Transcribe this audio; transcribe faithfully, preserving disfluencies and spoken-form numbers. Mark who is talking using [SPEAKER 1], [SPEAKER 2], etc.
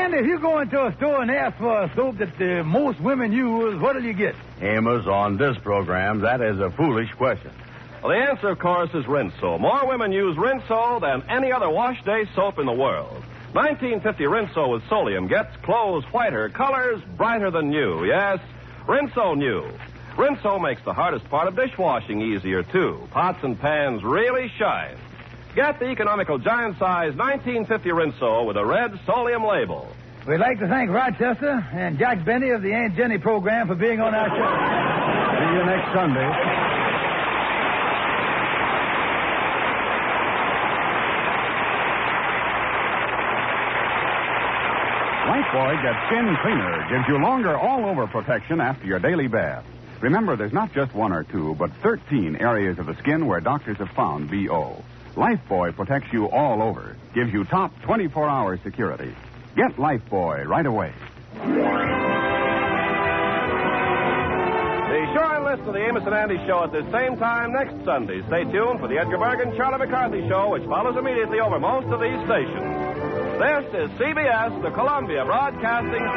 [SPEAKER 1] Andy, if you go into a store and ask for a soap that uh, most women use, what'll you get?
[SPEAKER 2] Amos, on this program, that is a foolish question.
[SPEAKER 3] Well, the answer, of course, is Rinso. More women use Rinso than any other wash day soap in the world. nineteen fifty Rinso with Solium gets clothes whiter, colors brighter than new. Yes, Rinso new. Rinso makes the hardest part of dishwashing easier, too. Pots and pans really shine. Get the economical giant-size nineteen fifty Rinso with a red Solium label.
[SPEAKER 1] We'd like to thank Rochester and Jack Benny of the Aunt Jenny program for being on our show.
[SPEAKER 2] See you next Sunday.
[SPEAKER 4] Lifebuoy Gets Skin Cleaner gives you longer all-over protection after your daily bath. Remember, there's not just one or two, but thirteen areas of the skin where doctors have found B O. Lifebuoy protects you all over, gives you top twenty-four hour security. Get Lifebuoy right away.
[SPEAKER 3] Be sure and listen to the Amos and Andy Show at the same time next Sunday. Stay tuned for the Edgar Bergen Charlie McCarthy Show, which follows immediately over most of these stations. This is C B S, the Columbia Broadcasting